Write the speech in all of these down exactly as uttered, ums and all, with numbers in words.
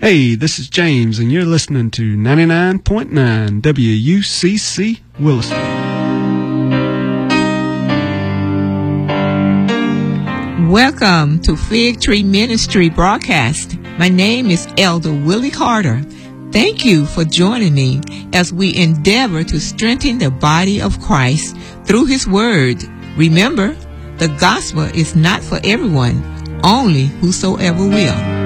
Hey, this is James, and you're listening to ninety-nine point nine W U C C Williston. Welcome to Fig Tree Ministry broadcast. My name is Elder Willie Carter. Thank you for joining me as we endeavor to strengthen the body of Christ through His Word. Remember, the gospel is not for everyone, only whosoever will.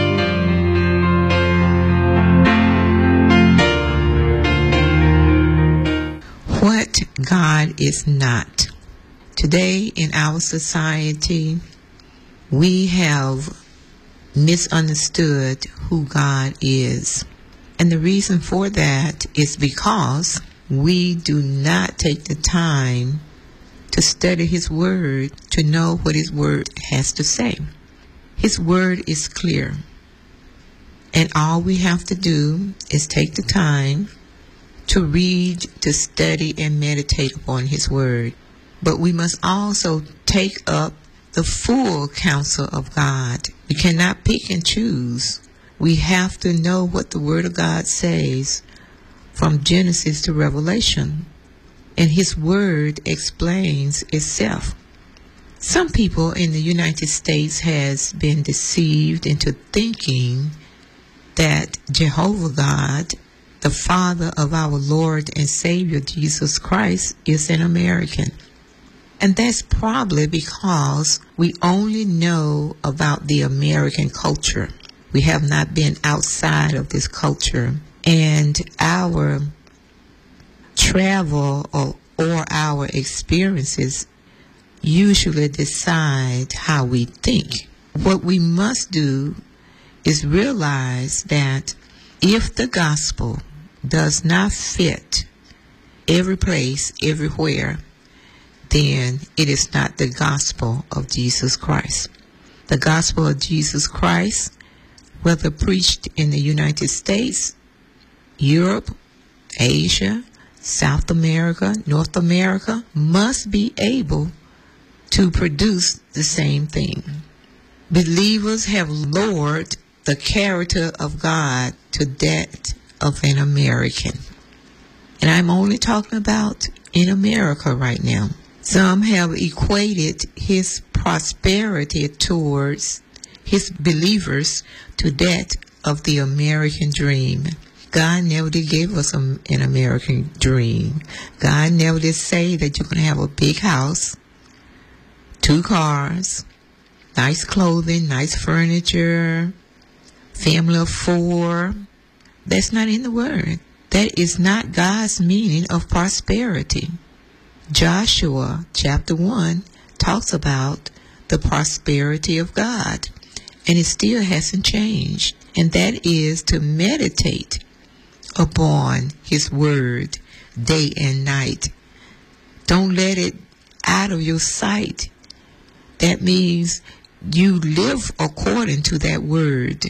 What God is not. Today in our society, we have misunderstood who God is. And the reason for that is because we do not take the time to study His Word to know what His Word has to say. His Word is clear. And all we have to do is take the time to read, to study, and meditate upon His Word. But we must also take up the full counsel of God. We cannot pick and choose. We have to know what the Word of God says from Genesis to Revelation. And His Word explains itself. Some people in the United States has been deceived into thinking that Jehovah God, the Father of our Lord and Savior Jesus Christ, is an American. And that's probably because we only know about the American culture. We have not been outside of this culture. And our travel or, or our experiences usually decide how we think. What we must do is realize that if the gospel does not fit every place, everywhere, then it is not the gospel of Jesus Christ. The gospel of Jesus Christ, whether preached in the United States, Europe, Asia, South America, North America, must be able to produce the same thing. Believers have lowered the character of God to that of an American. And I'm only talking about in America right now. Some have equated His prosperity towards His believers to that of the American dream. God never did give us a, an American dream. God never did say that you can have a big house, two cars, nice clothing, nice furniture, family of four. That's not in the Word. That is not God's meaning of prosperity. Joshua chapter one talks about the prosperity of God, and it still hasn't changed. And that is to meditate upon His Word day and night. Don't let it out of your sight. That means you live according to that Word.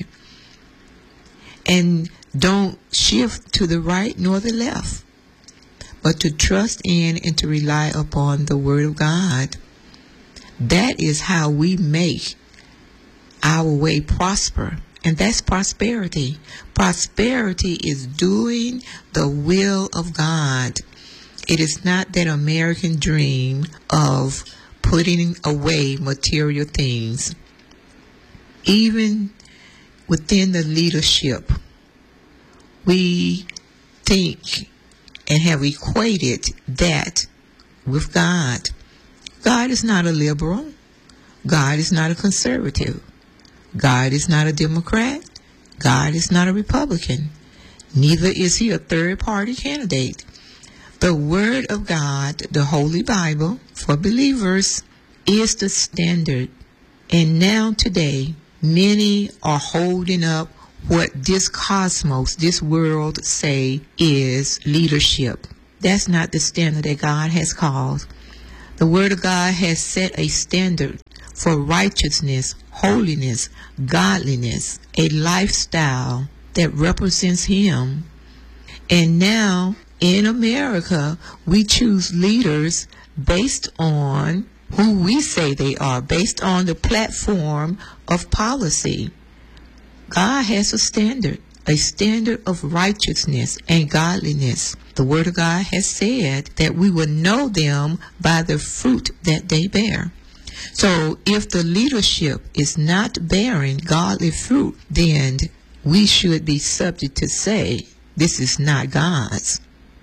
And don't shift to the right nor the left, but to trust in and to rely upon the Word of God. That is how we make our way prosper. And that's prosperity. Prosperity is doing the will of God. It is not that American dream of putting away material things. Even within the leadership, we think and have equated that with God. God is not a liberal. God is not a conservative. God is not a Democrat. God is not a Republican. Neither is He a third-party candidate. The Word of God, the Holy Bible, for believers, is the standard. And now today, many are holding up what this cosmos, this world, say is leadership. That's not the standard that God has called. The Word of God has set a standard for righteousness, holiness, godliness, a lifestyle that represents Him. And now, in America, we choose leaders based on who we say they are, based on the platform of policy. God has a standard, a standard of righteousness and godliness. The Word of God has said that we will know them by the fruit that they bear. So if the leadership is not bearing godly fruit, then we should be subject to say, this is not God's.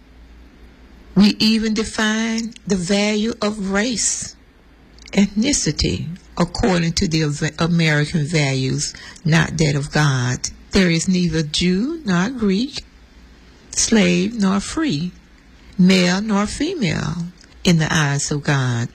We even define the value of race, ethnicity, according to the American values, not that of God. There is neither Jew nor Greek, slave nor free, male nor female in the eyes of God.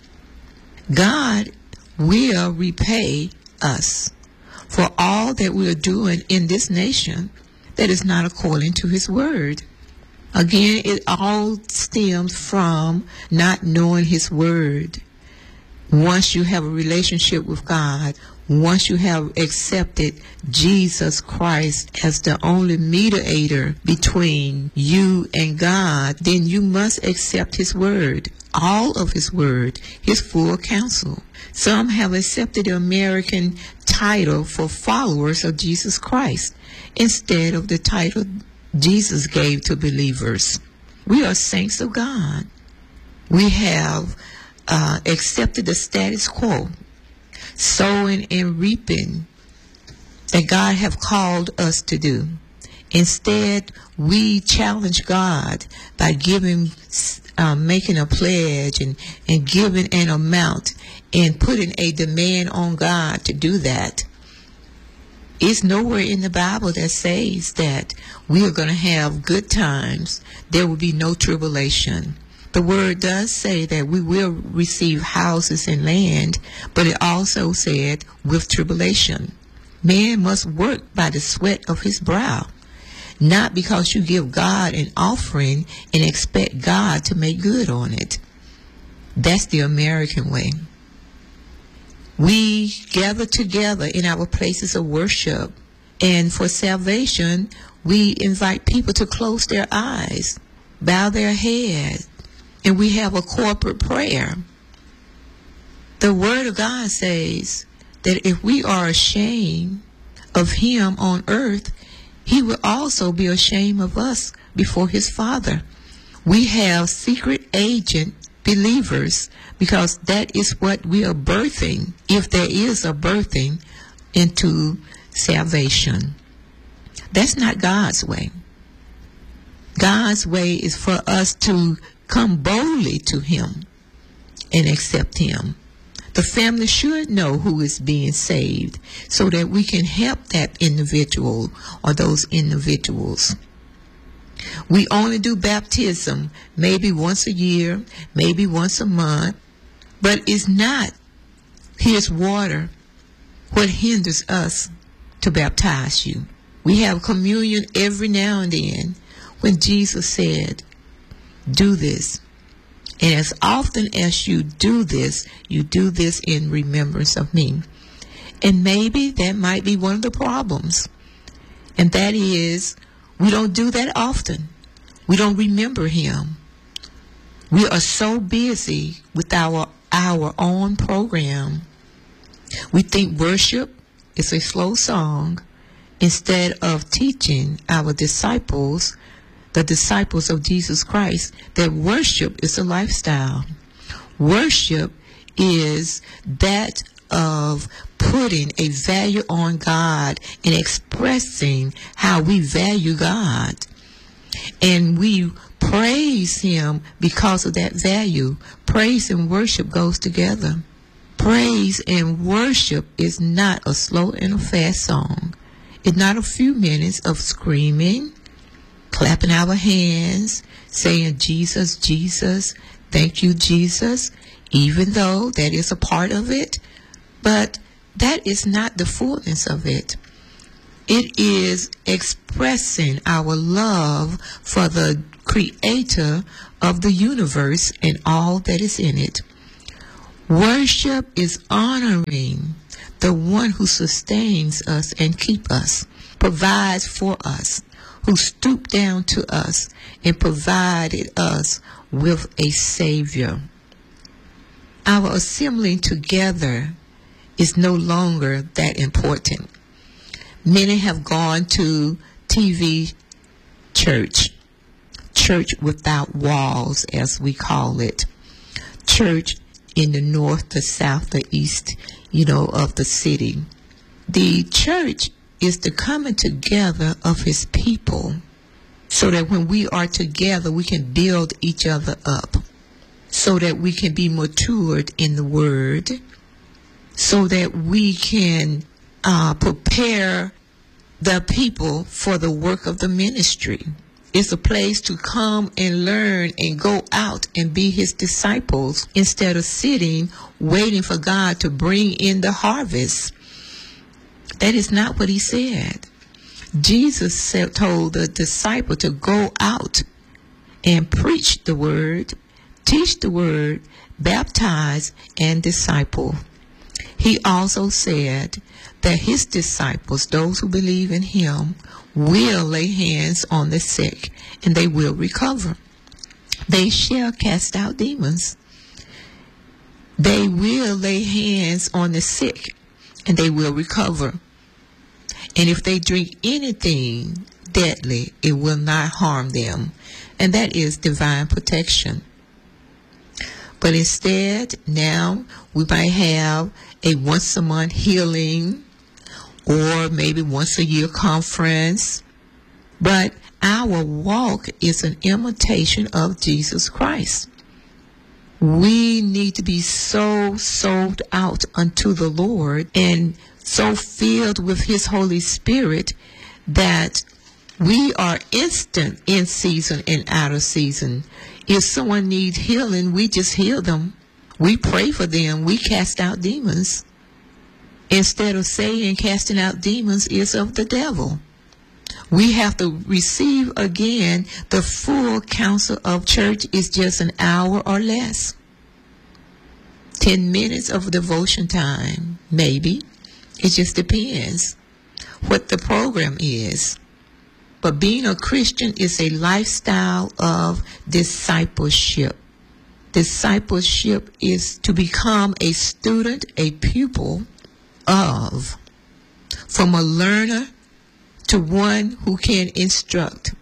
God will repay us for all that we are doing in this nation that is not according to his word. Again, it all stems from not knowing his word. Once you have a relationship with God, once you have accepted Jesus Christ as the only mediator between you and God, then you must accept his word, all of his word, his full counsel. Some have accepted the American title for followers of Jesus Christ instead of the title Jesus gave to believers. We are saints of God. We have uh, accepted the status quo, sowing and reaping that God have called us to do. Instead, we challenge God by giving, uh, making a pledge and, and giving an amount and putting a demand on God to do that. It's nowhere in the Bible that says that we are going to have good times. There will be no tribulation. The word does say that we will receive houses and land, but it also said with tribulation. Man must work by the sweat of his brow, not because you give God an offering and expect God to make good on it. That's the American way. We gather together in our places of worship, and for salvation, we invite people to close their eyes, bow their head, and we have a corporate prayer. The Word of God says that if we are ashamed of him on earth, he will also be ashamed of us before his Father. We have secret agent believers because that is what we are birthing, if there is a birthing into salvation. That's not God's way. God's way is for us to come boldly to him and accept him. The family should know who is being saved so that we can help that individual or those individuals. We only do baptism maybe once a year, maybe once a month, but it's not his water what hinders us to baptize you. We have communion every now and then when Jesus said, do this. And as often as you do this, you do this in remembrance of me. And maybe that might be one of the problems. And that is, we don't do that often. We don't remember him. We are so busy with our, our own program. We think worship is a slow song instead of teaching our disciples, the disciples of Jesus Christ, that worship is a lifestyle. Worship is that of putting a value on God and expressing how we value God. And we praise him because of that value. Praise and worship goes together. Praise and worship is not a slow and a fast song. It's not a few minutes of screaming, clapping our hands, saying, Jesus, Jesus, thank you, Jesus, even though that is a part of it. But that is not the fullness of it. It is expressing our love for the creator of the universe and all that is in it. Worship is honoring the one who sustains us and keeps us, provides for us, who stooped down to us and provided us with a Savior. Our assembling together is no longer that important. Many have gone to T V church, church without walls, as we call it, church in the north, the south, the east, you know, of the city. The church is the coming together of his people so that when we are together, we can build each other up, so that we can be matured in the word, so that we can uh, prepare the people for the work of the ministry. It's a place to come and learn and go out and be his disciples instead of sitting waiting for God to bring in the harvest. That is not what he said. Jesus said, told the disciple to go out and preach the word, teach the word, baptize, and disciple. He also said that his disciples, those who believe in him, will lay hands on the sick and they will recover. They shall cast out demons. They will lay hands on the sick and they will recover. And if they drink anything deadly, it will not harm them. And that is divine protection. But instead, now we might have a once a month healing or maybe once a year conference. But our walk is an imitation of Jesus Christ. We need to be so sold out unto the Lord and so filled with his Holy Spirit that we are instant in season and out of season. If someone needs healing, we just heal them. We pray for them. We cast out demons. Instead of saying casting out demons is of the devil. We have to receive again the full counsel of church is just an hour or less. Ten minutes of devotion time, maybe. It just depends what the program is. But being a Christian is a lifestyle of discipleship. Discipleship is to become a student, a pupil of, from a learner to one who can instruct,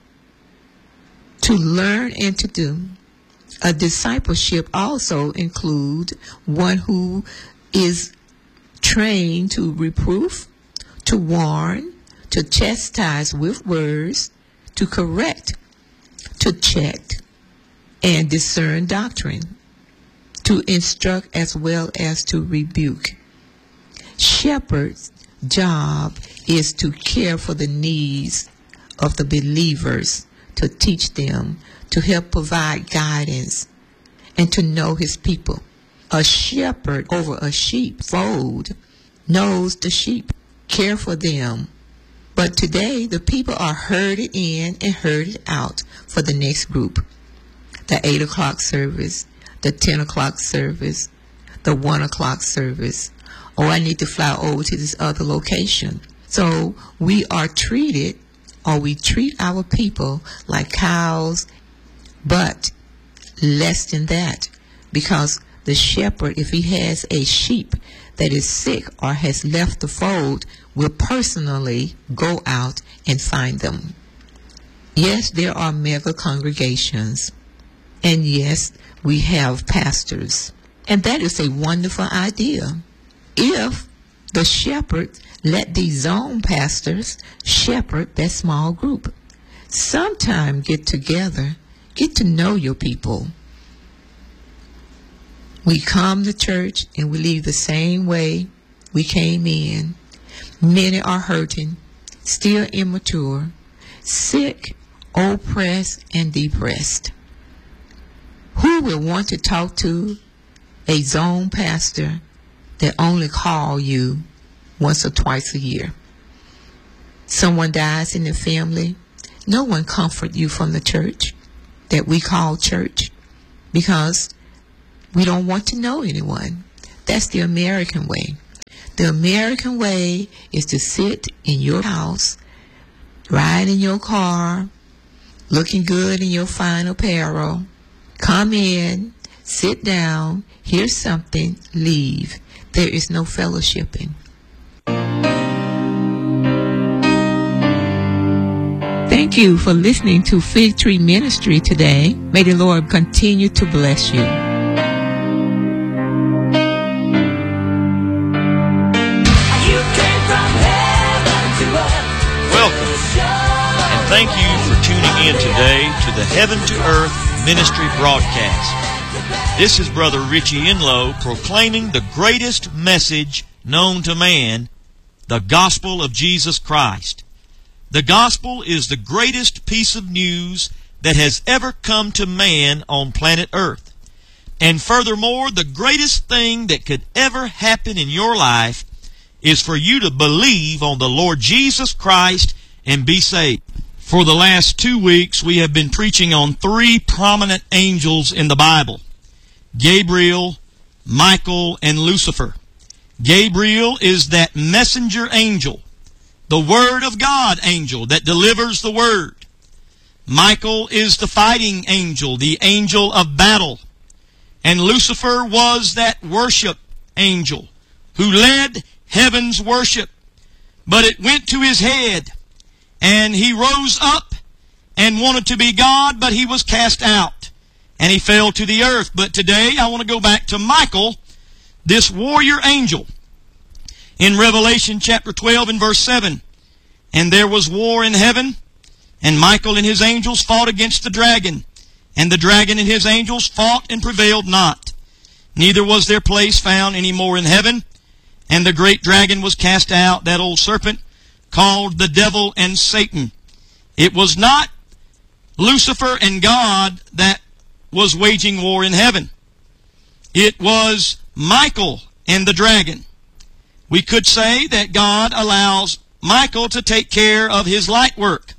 to learn and to do. A discipleship also includes one who is trained to reproof, to warn, to chastise with words, to correct, to check, and discern doctrine, to instruct as well as to rebuke. Shepherd's job is to care for the needs of the believers, to teach them, to help provide guidance, and to know his people. A shepherd over a sheepfold knows the sheep, care for them. But today, the people are herded in and herded out for the next group. The eight o'clock service, the ten o'clock service, the one o'clock service. Oh, I need to fly over to this other location. So we are treated, or we treat our people like cows, but less than that. Because the shepherd, if he has a sheep that is sick or has left the fold, will personally go out and find them. Yes, there are mega congregations. And yes, we have pastors. And that is a wonderful idea. If the shepherd let these zone pastors shepherd that small group. Sometime get together, get to know your people. We come to church and we leave the same way we came in. Many are hurting, still immature, sick, oppressed, and depressed. Who will want to talk to a zone pastor that only call you once or twice a year? Someone dies in the family. No one comfort you from the church that we call church because we don't want to know anyone. That's the American way. The American way is to sit in your house, ride in your car, looking good in your fine apparel, come in, sit down, hear something, leave. There is no fellowshipping. you for listening to Fig Tree Ministry today. May the Lord continue to bless you. Welcome, and thank you for tuning in today to the Heaven to Earth Ministry broadcast. This is Brother Richie Enlow proclaiming the greatest message known to man, the gospel of Jesus Christ. The gospel is the greatest piece of news that has ever come to man on planet Earth. And furthermore, the greatest thing that could ever happen in your life is for you to believe on the Lord Jesus Christ and be saved. For the last two weeks, we have been preaching on three prominent angels in the Bible: Gabriel, Michael, and Lucifer. Gabriel is that messenger angel, the Word of God angel that delivers the Word. Michael is the fighting angel, the angel of battle. And Lucifer was that worship angel who led heaven's worship. But it went to his head, and he rose up and wanted to be God, but he was cast out, and he fell to the earth. But today I want to go back to Michael, this warrior angel. In Revelation chapter twelve and verse seven, "And there was war in heaven, and Michael and his angels fought against the dragon. And the dragon and his angels fought and prevailed not. Neither was their place found any more in heaven. And the great dragon was cast out, that old serpent, called the devil and Satan." It was not Lucifer and God that was waging war in heaven. It was Michael and the dragon. We could say that God allows Michael to take care of his light work.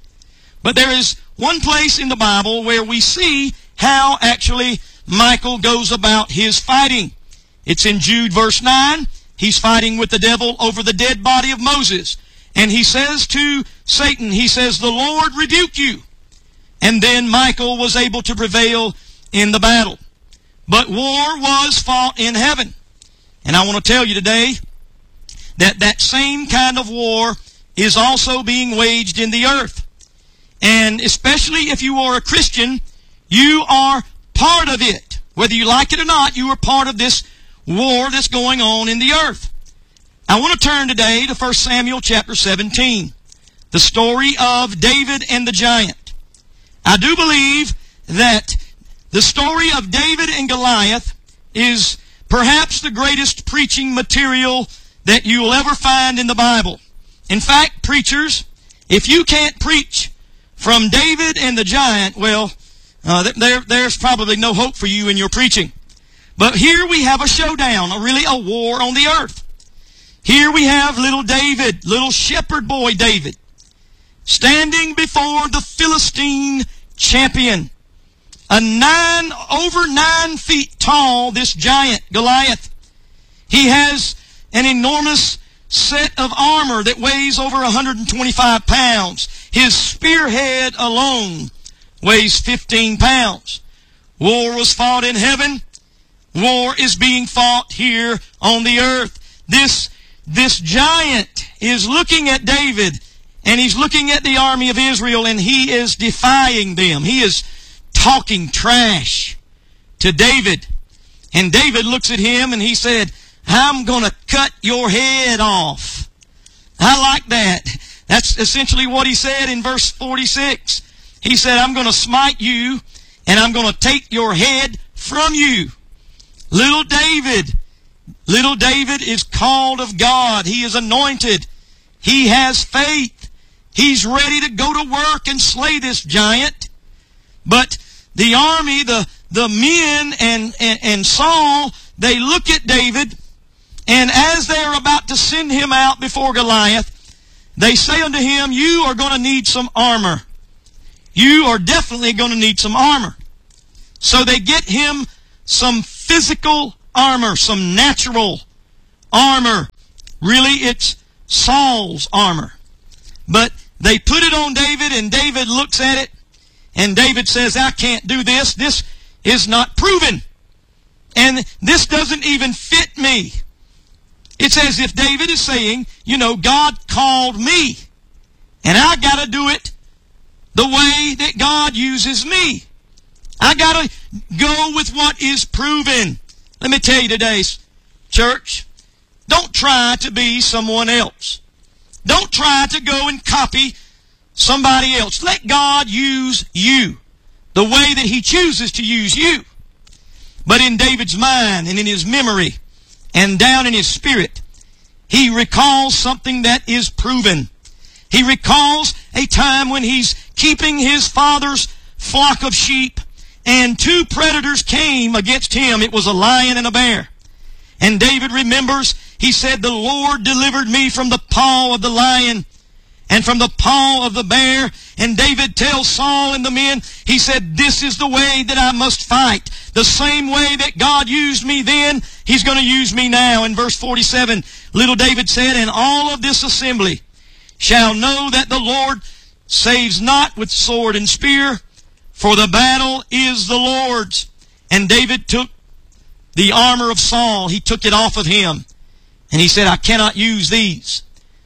But there is one place in the Bible where we see how actually Michael goes about his fighting. It's in Jude verse nine. He's fighting with the devil over the dead body of Moses. And he says to Satan, he says, "The Lord rebuke you." And then Michael was able to prevail in the battle. But war was fought in heaven. And I want to tell you today that that same kind of war is also being waged in the earth. And especially if you are a Christian, you are part of it. Whether you like it or not, you are part of this war that's going on in the earth. I want to turn today to First Samuel chapter seventeen, the story of David and the giant. I do believe that the story of David and Goliath is perhaps the greatest preaching material that you will ever find in the Bible. In fact, preachers, if you can't preach from David and the giant, well, uh, there, there's probably no hope for you in your preaching. But here we have a showdown, a really a war on the earth. Here we have little David, little shepherd boy David, standing before the Philistine champion. A nine, over nine feet tall, this giant, Goliath. He has an enormous set of armor that weighs over one hundred twenty-five pounds. His spearhead alone weighs fifteen pounds. War was fought in heaven. War is being fought here on the earth. This, this giant is looking at David, and he's looking at the army of Israel, and he is defying them. He is talking trash to David. And David looks at him and he said, "I'm going to cut your head off." I like that. That's essentially what he said in verse forty-six. He said, "I'm going to smite you, and I'm going to take your head from you." Little David, little David is called of God. He is anointed. He has faith. He's ready to go to work and slay this giant. But the army, the, the men and, and, and Saul, they look at David, and as they are about to send him out before Goliath, they say unto him, "You are going to need some armor. You are definitely going to need some armor." So they get him some physical armor, some natural armor. Really, it's Saul's armor. But they put it on David, and David looks at it, and David says, "I can't do this. This is not proven. And this doesn't even fit me." It's as if David is saying, you know, God called me, and I got to do it the way that God uses me. I got to go with what is proven. Let me tell you today, church, don't try to be someone else. Don't try to go and copy somebody else. Let God use you the way that He chooses to use you. But in David's mind and in his memory and down in his spirit, he recalls something that is proven. He recalls a time when he's keeping his father's flock of sheep, and two predators came against him. It was a lion and a bear. And David remembers, he said, the Lord delivered me from the paw of the lion and from the paw of the bear. And David tells Saul and the men, he said, this is the way that I must fight. The same way that God used me then, He's going to use me now. In verse forty-seven, little David said, and all of this assembly shall know that the Lord saves not with sword and spear, for the battle is the Lord's. And David took the armor of Saul. He took it off of him. And he said, I cannot use these.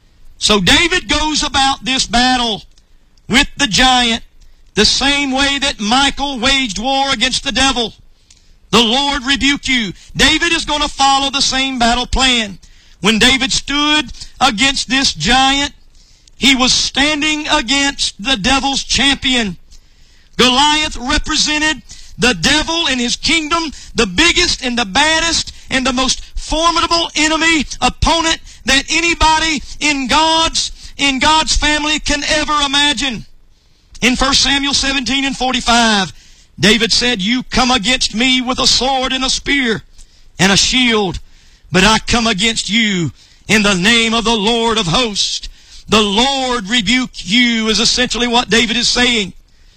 So David goes about this battle with the giant the same way that Michael waged war against the devil. The Lord rebuke you. David is going to follow the same battle plan. When David stood against this giant, he was standing against the devil's champion. Goliath represented the devil and his kingdom, the biggest and the baddest and the most formidable enemy, opponent that anybody in God's, in God's family can ever imagine. In First Samuel seventeen and forty-five, David said, you come against me with a sword and a spear and a shield, but I come against you in the name of the Lord of hosts. The Lord rebuke you is essentially what David is saying.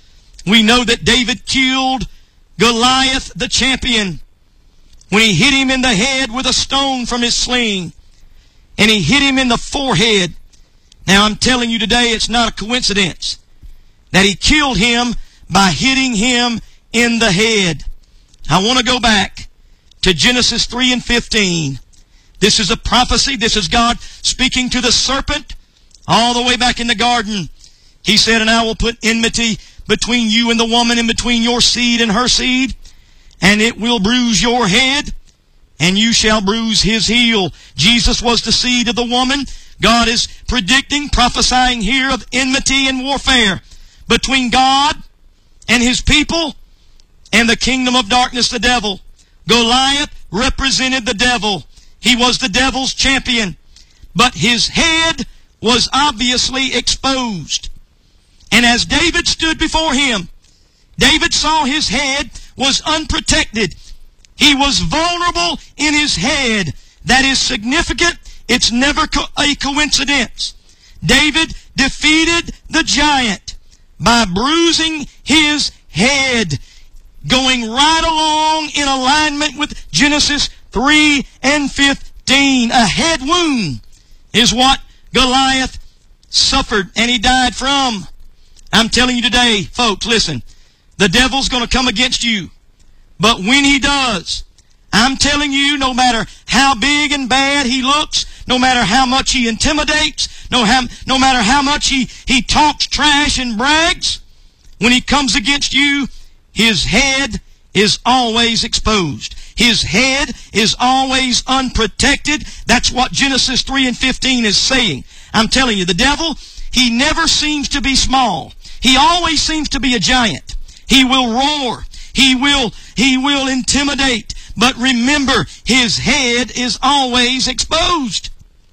We know that David killed Goliath the champion when he hit him in the head with a stone from his sling, and he hit him in the forehead. Now I'm telling you today, it's not a coincidence that he killed him by hitting him in the head. I want to go back to Genesis three and fifteen. This is a prophecy. This is God speaking to the serpent all the way back in the garden. He said, and I will put enmity between you and the woman, and between your seed and her seed, and it will bruise your head, and you shall bruise his heel. Jesus was the seed of the woman. God is predicting, prophesying here of enmity and warfare between God and His people and the kingdom of darkness, the devil. Goliath represented the devil. He was the devil's champion. But his head was obviously exposed. And as David stood before him, David saw his head was unprotected. He was vulnerable in his head. That is significant. It's never co- a coincidence. David defeated the giant by bruising his head, going right along in alignment with Genesis three and fifteen. A head wound is what Goliath suffered and he died from. I'm telling you today, folks, listen, the devil's going to come against you. But when he does, I'm telling you, no matter how big and bad he looks, no matter how much he intimidates, no, how, no matter how much he, he talks trash and brags, when he comes against you, his head is always exposed. His head is always unprotected. That's what Genesis three and fifteen is saying. I'm telling you, the devil, he never seems to be small. He always seems to be a giant. He will roar. He will, he will intimidate. But remember, his head is always exposed.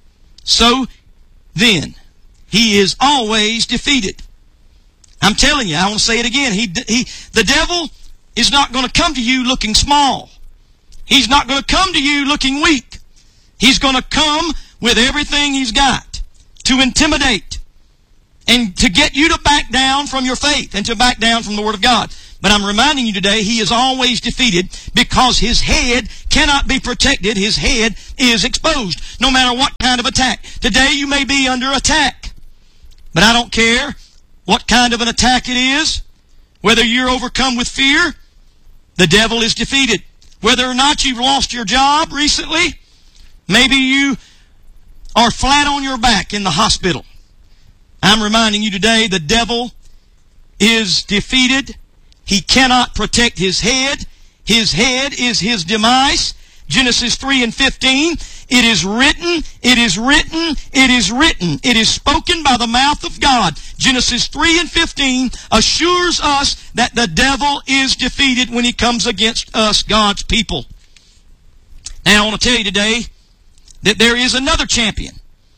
So then, he is always defeated. I'm telling you, I want to say it again. He, he, the devil is not going to come to you looking small. He's not going to come to you looking weak. He's going to come with everything he's got to intimidate and to get you to back down from your faith and to back down from the Word of God. But I'm reminding you today, he is always defeated because his head cannot be protected. His head is exposed, no matter what kind of attack. Today you may be under attack, but I don't care what kind of an attack it is. Whether you're overcome with fear, the devil is defeated. Whether or not you've lost your job recently, maybe you are flat on your back in the hospital. I'm reminding you today, the devil is defeated. He cannot protect his head. His head is his demise. Genesis three and fifteen. It is written, it is written, it is written. It is spoken by the mouth of God. Genesis three and fifteen assures us that the devil is defeated when he comes against us, God's people. Now I want to tell you today that there is another champion.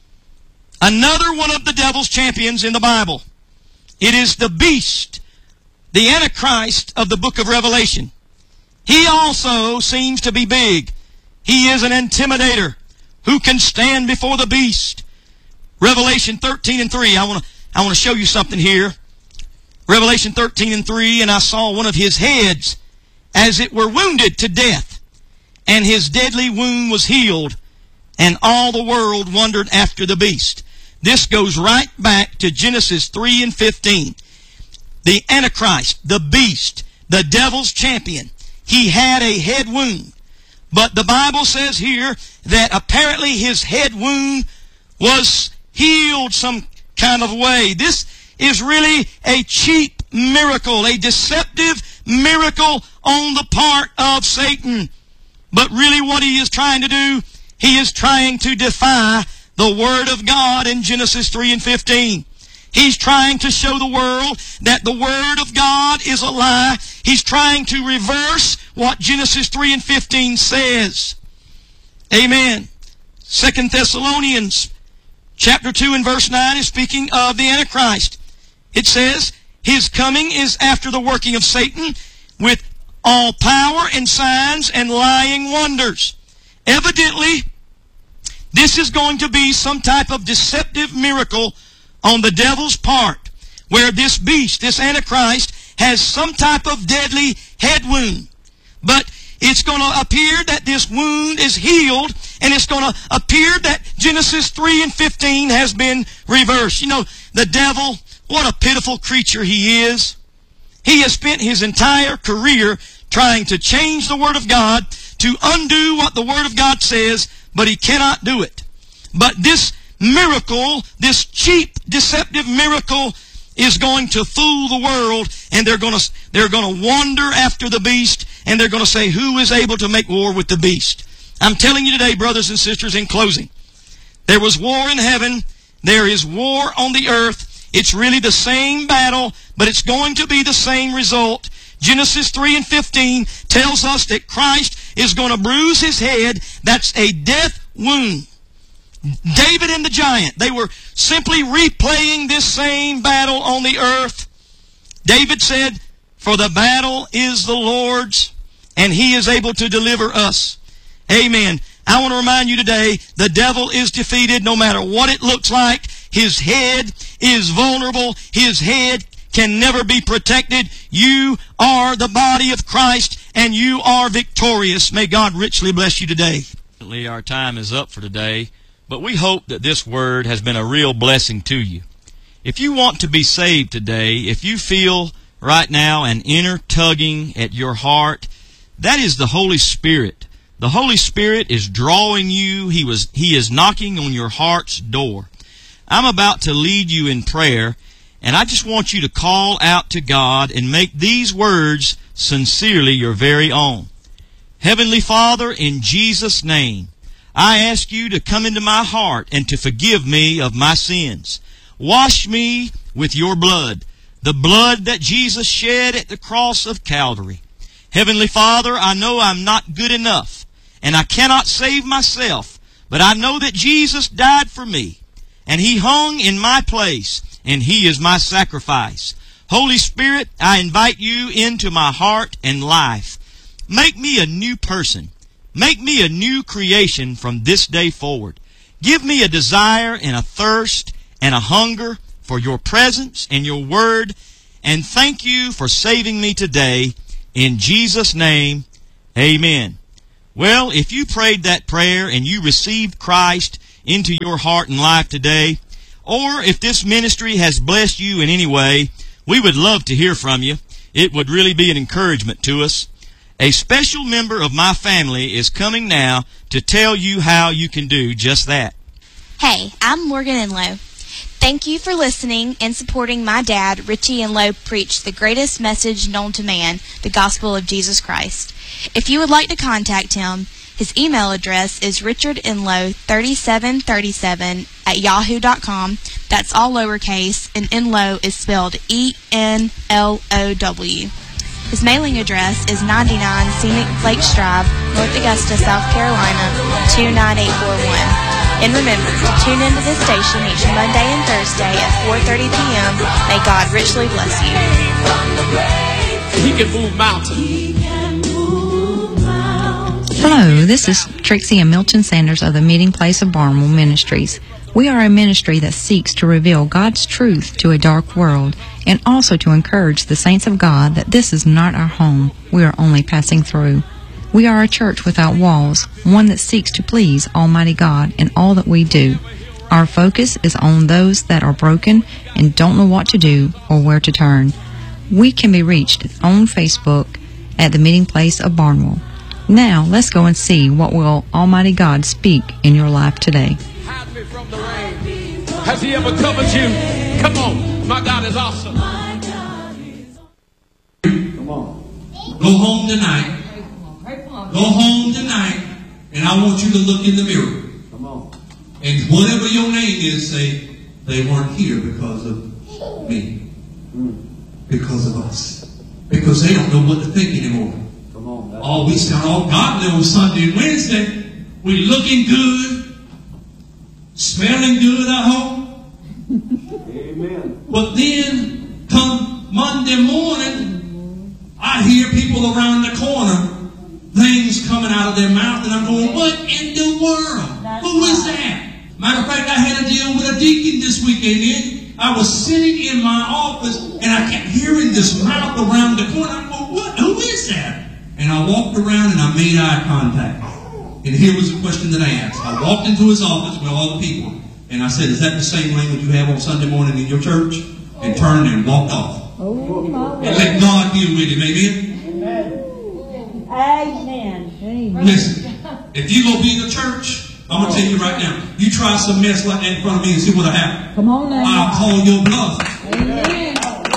Another one of the devil's champions in the Bible. It is the beast, the Antichrist of the book of Revelation. He also seems to be big. He is an intimidator who can stand before the beast. Revelation thirteen and three. I want to I want to show you something here. Revelation thirteen and three, and I saw one of his heads as it were wounded to death, and his deadly wound was healed, and all the world wondered after the beast. This goes right back to Genesis three and fifteen. The Antichrist, the beast, the devil's champion, he had a head wound. But the Bible says here that apparently his head wound was healed some kind of way. This is really a cheap miracle, a deceptive miracle on the part of Satan. But really what he is trying to do, he is trying to defy the Word of God in Genesis three and fifteen. He's trying to show the world that the Word of God is a lie. He's trying to reverse what Genesis three and fifteen says. Amen. Second Thessalonians chapter two and verse nine is speaking of the Antichrist. It says, his coming is after the working of Satan with all power and signs and lying wonders. Evidently, this is going to be some type of deceptive miracle on the devil's part, where this beast, this Antichrist, has some type of deadly head wound. But it's going to appear that this wound is healed, and it's going to appear that Genesis three and fifteen has been reversed. You know, the devil, what a pitiful creature he is. He has spent his entire career trying to change the Word of God, to undo what the Word of God says, but he cannot do it. But this miracle, this cheap, deceptive miracle, is going to fool the world, and they're going to they're going to wander after the beast, and they're going to say, who is able to make war with the beast? I'm telling you today, brothers and sisters, in closing, there was war in heaven, there is war on the earth. It's really the same battle, but it's going to be the same result. Genesis three and fifteen tells us that Christ is going to bruise his head. That's a death wound. David and the giant, they were simply replaying this same battle on the earth. David said, for the battle is the Lord's, and he is able to deliver us. Amen. I want to remind you today, the devil is defeated no matter what it looks like. His head is vulnerable. His head can never be protected. You are the body of Christ, and you are victorious. May God richly bless you today. Our time is up for today, but we hope that this word has been a real blessing to you. If you want to be saved today, if you feel right now an inner tugging at your heart, that is the Holy Spirit. The Holy Spirit is drawing you. He was, He is knocking on your heart's door. I'm about to lead you in prayer, and I just want you to call out to God and make these words sincerely your very own. Heavenly Father, in Jesus' name, I ask you to come into my heart and to forgive me of my sins. Wash me with your blood, the blood that Jesus shed at the cross of Calvary. Heavenly Father, I know I'm not good enough, and I cannot save myself, but I know that Jesus died for me, and He hung in my place, and He is my sacrifice. Holy Spirit, I invite you into my heart and life. Make me a new person. Make me a new creation from this day forward. Give me a desire and a thirst and a hunger for your presence and your word. And thank you for saving me today. In Jesus' name, amen. Well, if you prayed that prayer and you received Christ into your heart and life today, or if this ministry has blessed you in any way, we would love to hear from you. It would really be an encouragement to us. A special member of my family is coming now to tell you how you can do just that. Hey, I'm Morgan Enlow. Thank you for listening and supporting my dad, Richie Enlow, preach the greatest message known to man, the gospel of Jesus Christ. If you would like to contact him, his email address is richardenlow thirty-seven thirty-seven at yahoo dot com. That's all lowercase, and Enlow is spelled E N L O W. His mailing address is ninety-nine Scenic Lakes Drive, North Augusta, South Carolina, two nine eight four one. And remember to tune into this station each Monday and Thursday at four thirty p.m. May God richly bless you. He can move mountains. Hello, this is Trixie and Milton Sanders of the Meeting Place of Barnwell Ministries. We are a ministry that seeks to reveal God's truth to a dark world and also to encourage the saints of God that this is not our home. We are only passing through. We are a church without walls, one that seeks to please Almighty God in all that we do. Our focus is on those that are broken and don't know what to do or where to turn. We can be reached on Facebook at the Meeting Place of Barnwell. Now, let's go and see what will Almighty God speak in your life today. Hide me from the rain. Has He ever covered you? Come on. My God is awesome. Come on. Go home tonight. Go home tonight, and I want you to look in the mirror. Come on. And whatever your name is, say, they weren't here because of me. Because of us. Because they don't know what to think anymore. Come on. All we start all godly on Sunday and Wednesday. We looking good. Smelling good, I hope. Amen. But then, come Monday morning, I hear people around the corner, things coming out of their mouth, and I'm going, what in the world? That's Who is that? Matter of fact, I had to deal with a deacon this weekend. Then I was sitting in my office, and I kept hearing this mouth around the corner. I'm going, what? Who is that? And I walked around, and I made eye contact. And here was the question that I asked. I walked into his office with all the people, and I said, is that the same language you have on Sunday morning in your church? And turned and walked off. Oh, and let God deal with him. Amen? Amen. Amen. Listen, if you go be in the church, I'm going to tell you right now, you try some mess like that in front of me and see what'll happen. Come on now. I'll call your bluff. Amen.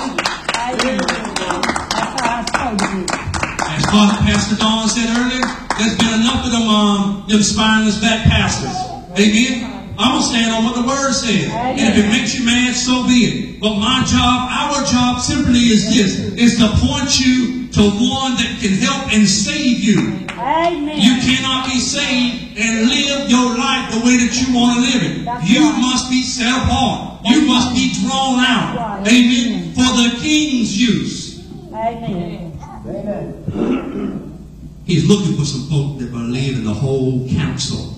As Father Pastor Don said earlier, there's been enough of them, um, them spineless back pastors. Amen. I'm going to stand on what the Word says. And if it makes you mad, so be it. But my job, our job simply is this, is to point you to one that can help and save you. Amen. You cannot be saved and live your life the way that you want to live it. That's you right. must be set apart. That's you must be drawn out. Right. Amen. For the King's use. Amen. Amen. He's looking for some folk that believe in the whole counsel.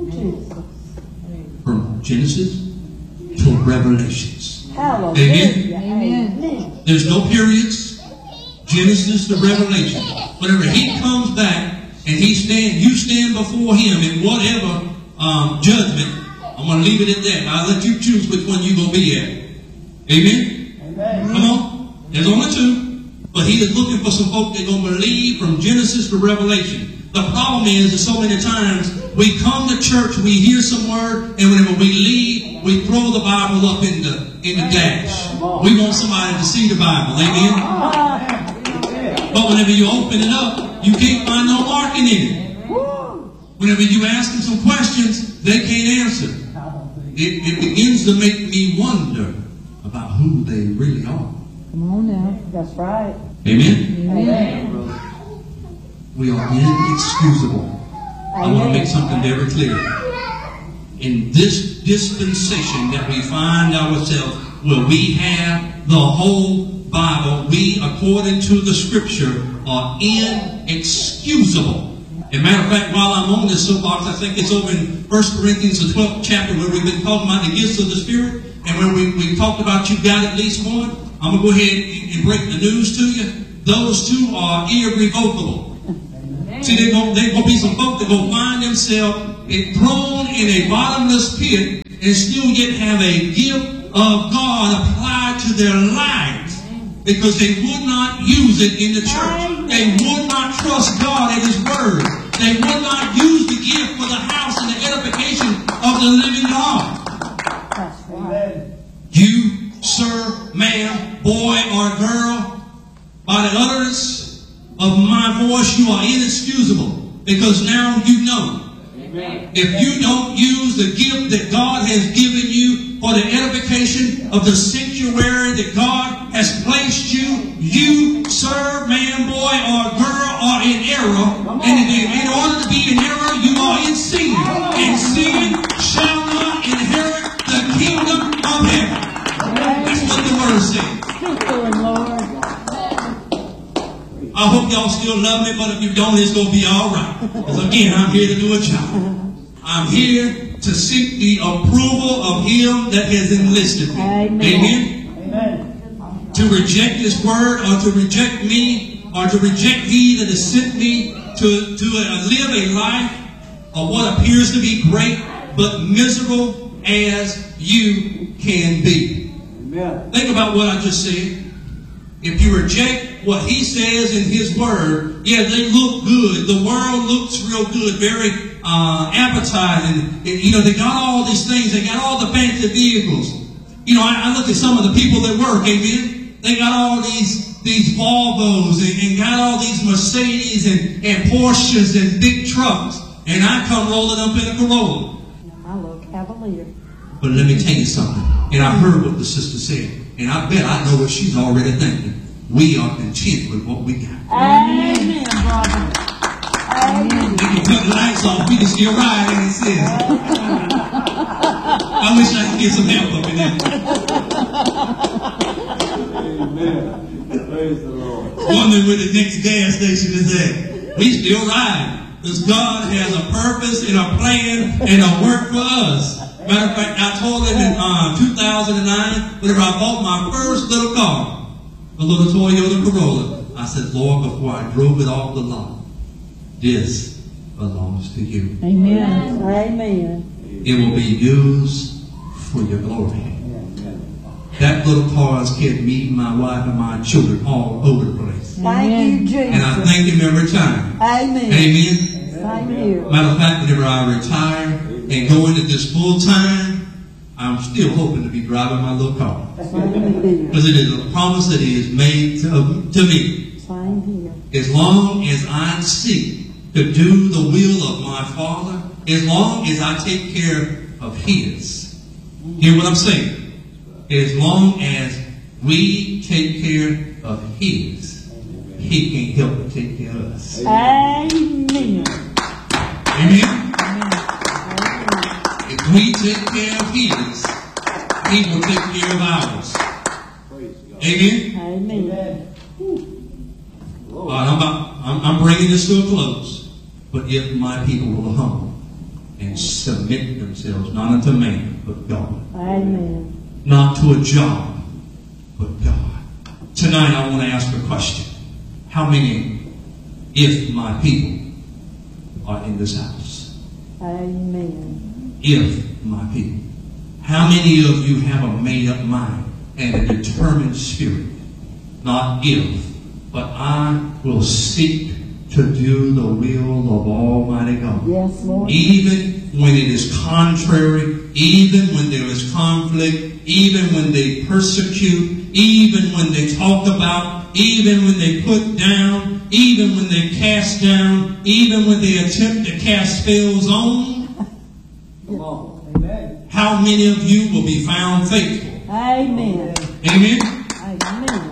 From Genesis to Revelations. Hallelujah. Amen. Amen. There's no periods. Genesis to Revelation. Whenever he comes back and he stand, you stand before him in whatever um, judgment, I'm going to leave it at that. I'll let you choose which one you're going to be at. Amen? Amen. Come on. There's only two. But he is looking for some folk that are going to believe from Genesis to Revelation. The problem is that so many times we come to church, we hear some word, and whenever we leave, we throw the Bible up in the in the dash. We want somebody to see the Bible. Amen? But whenever you open it up, you can't find no marking in it. Whenever you ask them some questions, they can't answer. It, it begins to make me wonder about who they really are. Come on now. That's right. Amen? Amen. We are inexcusable. I want to make something very clear. In this dispensation that we find ourselves, where we have the whole Bible, we, according to the Scripture, are inexcusable. As a matter of fact, while I'm on this soapbox, I think it's over in First Corinthians, the twelfth chapter, where we've been talking about the gifts of the Spirit, and where we, we talked about you've got at least one. I'm going to go ahead and break the news to you. Those two are irrevocable. See, they're going to be some folk that will find themselves thrown in a bottomless pit and still yet have a gift of God applied to their lives because they would not use it in the church. They would not trust God and His Word. They would not use the gift for the house and the edification of the living God. That's right. man, boy, or girl, by the utterance of my voice, you are inexcusable, because now you know. If you don't use the gift that God has given you for the edification of the sanctuary that God has placed you, you, sir, man, boy, or girl, are in error. And in, in order to be in error, you are in sin. And sin shall not inherit the kingdom of heaven. That's what the word says. I hope y'all still love me, but if you don't, it's going to be all right. Because again, I'm here to do a job. I'm here to seek the approval of Him that has enlisted me. Amen. Amen. Amen. To reject His word, or to reject me, or to reject He that has sent me to, to uh, live a life of what appears to be great, but miserable as you can be. Amen. Think about what I just said. If you reject what He says in His word, yeah, they look good. The world looks real good, very uh, appetizing. You know, they got all these things. They got all the fancy vehicles. You know, I, I look at some of the people that work, amen. They got all these these Volvos and, and got all these Mercedes and, and Porsches and big trucks. And I come rolling up in a Corolla. I look cavalier. But let me tell you something. And I heard what the sister said. And I bet I know what she's already thinking. We are content with what we got. Amen, brother. Amen. We can cut the lights off. We can still ride, and it says. I wish I could get some help up in there. Amen. Praise the Lord. Wondering where the next gas station is at. We still ride. Because God has a purpose and a plan and a work for us. Matter of fact, I told him in uh, two thousand nine, whenever I bought my first little car, a little Toyota Corolla, I said, Lord, before I drove it off the lot, this belongs to you. Amen. Amen. It will be used for your glory. That little car has kept me, my wife, and my children all over the place. Thank you, Jesus. And I thank him every time. Amen. Amen. Thank you. Matter of fact, whenever I retire and go into this full time, I'm still hoping to be driving my little car. Because it is a promise that He has made to, to me. As long as I seek to do the will of my Father, as long as I take care of His. Hear what I'm saying? As long as we take care of His, He can help to take care of us. Amen. Amen. If we take care of His, He will take care of ours. Amen. Amen. All right, I'm, about, I'm, I'm bringing this to a close. But if my people will humble and submit themselves, not unto man, but God. Amen. Not to a job, but God. Tonight I want to ask a question. How many, if my people, are in this house? Amen. If my people. How many of you have a made-up mind and a determined spirit? Not if, but I will seek to do the will of Almighty God. Yes, Lord. Even when it is contrary, even when there is conflict, even when they persecute, even when they talk about, even when they put down, even when they cast down, even when they attempt to cast spells on. Come on. Amen. How many of you will be found faithful? Amen. Amen. Amen.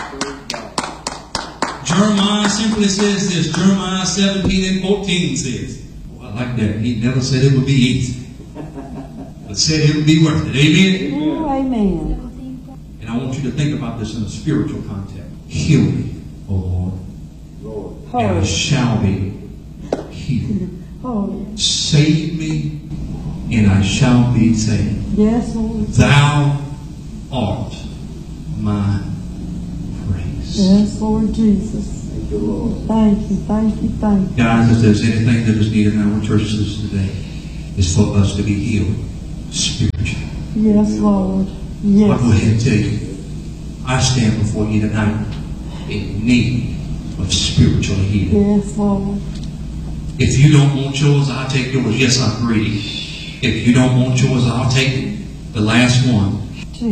Jeremiah simply says this. Jeremiah seventeen and fourteen says, oh, I like that. He never said it would be easy, but said it would be worth it. Amen. Oh, amen. And I want you to think about this in a spiritual context. Heal me, O Lord, Lord. and I shall be healed. Oh, Save me, and I shall be saved. yes, Lord. Thou art my praise. Yes, Lord Jesus. Thank you, Lord. Thank you, thank you, thank you. Guys, if there's anything that is needed in our churches today, it's for us to be healed spiritually. Yes, Lord. I'll Yes. go ahead and tell you, I stand before you tonight in need of spiritual healing. Yes, Lord. If you don't want yours, I'll take yours. Yes, I'm greedy. If you don't want yours, I'll take it. The last one. Jesus.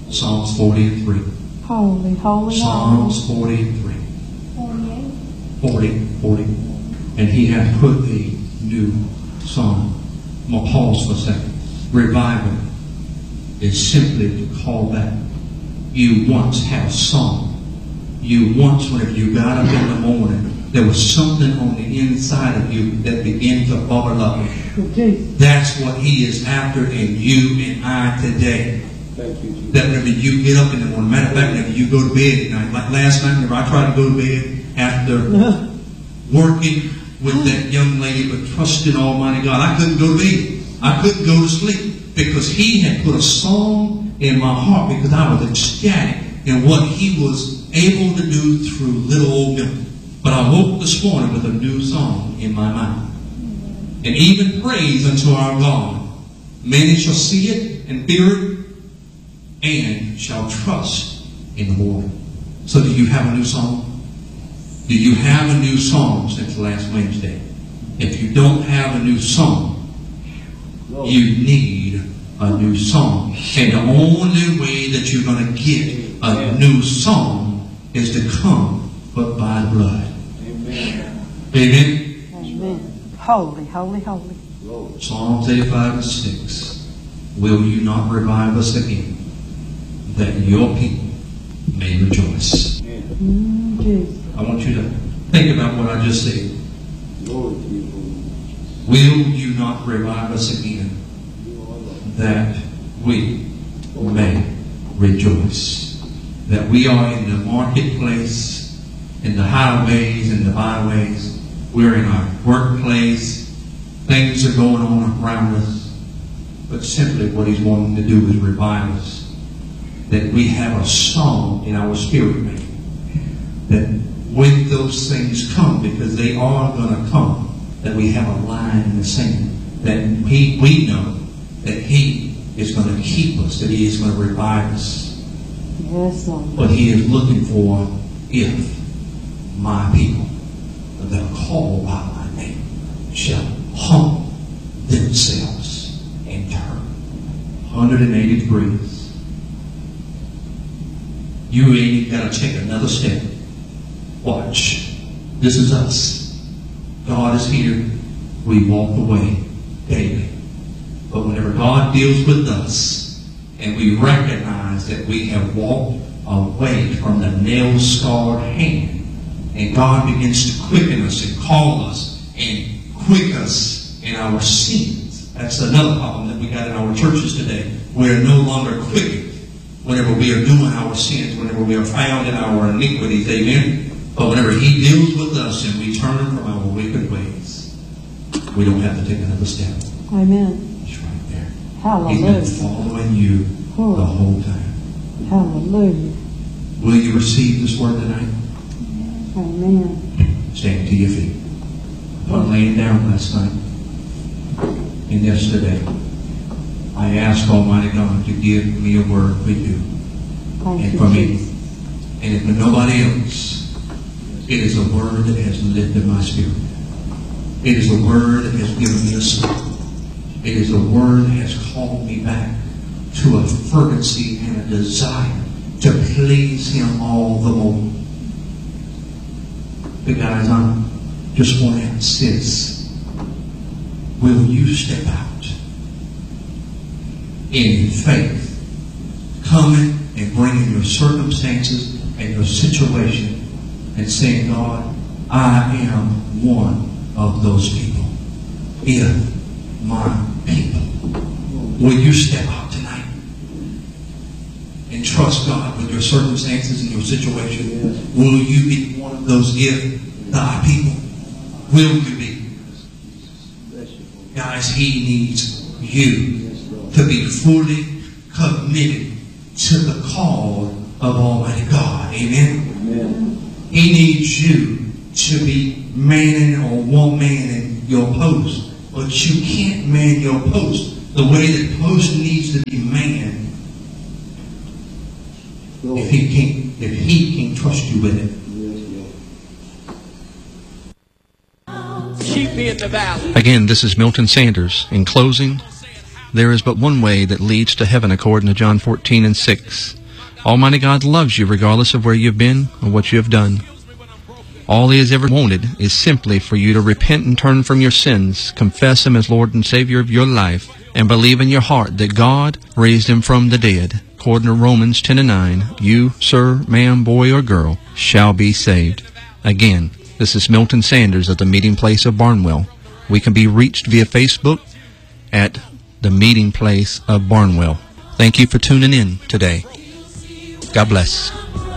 Psalms forty and three. Holy, holy, Psalms forty and three. forty, forty. And he hath put a new song. I'm going to pause for a second. Revival is simply to call back. You once had a song. You once, whenever you got up in the morning, there was something on the inside of you that began to bubble up. That's what he is after in you and I today. That whenever you get up in the morning, matter of fact, whenever you go to bed at night, like last night, whenever I tried to go to bed after working with that young lady, but trusting Almighty God, I couldn't go to bed. I couldn't go to sleep because he had put a song in my heart because I was ecstatic in what he was able to do through little old me. But I woke this morning with a new song in my mind. And even praise unto our God. Many shall see it and fear it and shall trust in the Lord. So do you have a new song? Do you have a new song since last Wednesday? If you don't have a new song, you need a new song. And the only way that you're going to get a new song is to come but by the blood. Amen. Amen. Amen. Holy, holy, holy. Psalms eighty-five and six. Will you not revive us again, that your people may rejoice? Mm, Jesus. I want you to think about what I just said. Will you not revive us again, that we may rejoice? That we are in the marketplace, in the highways and the byways. We're in our workplace. Things are going on around us. But simply what he's wanting to do is revive us. That we have a song in our spirit, man. That when those things come, because they are going to come, that we have a line in the sand. That he, we know that he is going to keep us, that he is going to revive us. Yes, Lord. But he is looking for, if my people that are called by my name shall humble themselves and turn one hundred eighty degrees. You ain't even got to take another step. Watch. This is us. God is here. We walk away daily. But whenever God deals with us and we recognize that we have walked away from the nail-scarred hand, and God begins to quicken us and call us and quick us in our sins. That's another problem that we got in our churches today. We are no longer quickened whenever we are doing our sins, whenever we are found in our iniquities. Amen? But whenever he deals with us and we turn from our wicked ways, we don't have to take another step. Amen. It's right there. Hallelujah. He's been following you Oh. the whole time. Hallelujah. Will you receive this word tonight? Amen. Stand to your feet. I was laying down last night and yesterday. I asked Almighty God to give me a word for you Thank and you, for me. Jesus. And if for nobody else, it is a word that has lifted my spirit. It is a word that has given me a song. It is a word that has called me back to a fervency and a desire to please him all the more. But guys, I just want to insist, will you step out in faith, coming and bringing your circumstances and your situation and saying, God, I am one of those people. If my people, will you step out tonight and trust God with your circumstances and your situation? Yes. Will you be one of those if thy people? Will you be? Guys, he needs you to be fully committed to the call of Almighty God. Amen? Amen. He needs you to be manning or one-manning your post. But you can't man your post the way that post needs to be manned if he can't, if he can't trust you with it. Keep me in the valley. Again, this is Milton Sanders. In closing, there is but one way that leads to heaven according to John fourteen and six. Almighty God loves you regardless of where you've been or what you have done. All He has ever wanted is simply for you to repent and turn from your sins, confess Him as Lord and Savior of your life, and believe in your heart that God raised Him from the dead. According to Romans ten and nine, you, sir, ma'am, boy, or girl, shall be saved. Again, this is Milton Sanders at the Meeting Place of Barnwell. We can be reached via Facebook at the Meeting Place of Barnwell. Thank you for tuning in today. God bless.